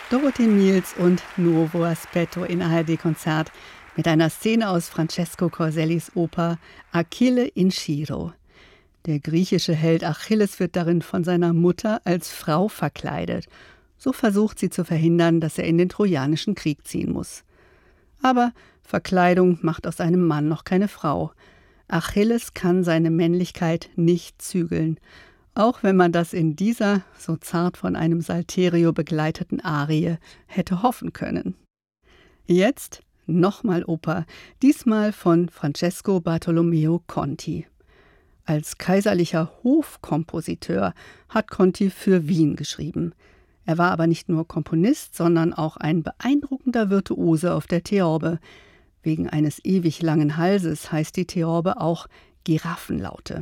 Dorothee Miels und Nuovo Aspetto in ARD-Konzert mit einer Szene aus Francesco Corsellis Oper Achille in Schiro. Der griechische Held Achilles wird darin von seiner Mutter als Frau verkleidet. So versucht sie zu verhindern, dass er in den Trojanischen Krieg ziehen muss. Aber Verkleidung macht aus einem Mann noch keine Frau. Achilles kann seine Männlichkeit nicht zügeln, auch wenn man das in dieser, so zart von einem Salterio begleiteten Arie hätte hoffen können. Jetzt nochmal Oper, diesmal von Francesco Bartolomeo Conti. Als kaiserlicher Hofkompositeur hat Conti für Wien geschrieben. Er war aber nicht nur Komponist, sondern auch ein beeindruckender Virtuose auf der Theorbe. Wegen eines ewig langen Halses heißt die Theorbe auch Giraffenlaute.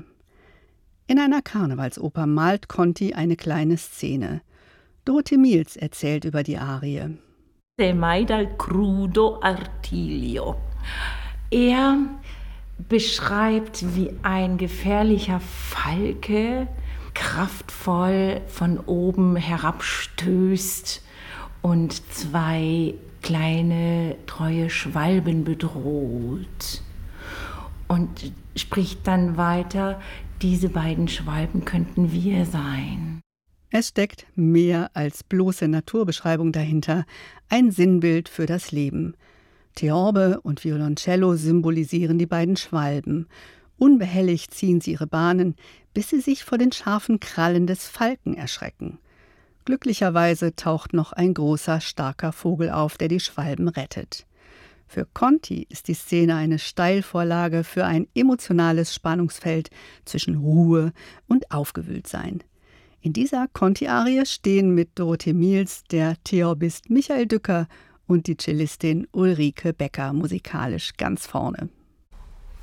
In einer Karnevalsoper malt Conti eine kleine Szene. Dorothee Miels erzählt über die Arie. Mai dal crudo artiglio. Er beschreibt, wie ein gefährlicher Falke kraftvoll von oben herabstößt und zwei kleine, treue Schwalben bedroht. Und spricht dann weiter, diese beiden Schwalben könnten wir sein. Es steckt mehr als bloße Naturbeschreibung dahinter, ein Sinnbild für das Leben. Theorbe und Violoncello symbolisieren die beiden Schwalben. Unbehelligt ziehen sie ihre Bahnen, bis sie sich vor den scharfen Krallen des Falken erschrecken. Glücklicherweise taucht noch ein großer, starker Vogel auf, der die Schwalben rettet. Für Conti ist die Szene eine Steilvorlage für ein emotionales Spannungsfeld zwischen Ruhe und Aufgewühltsein. In dieser Conti-Arie stehen mit Dorothee Miels der Theorbist Michael Dücker und die Cellistin Ulrike Becker musikalisch ganz vorne.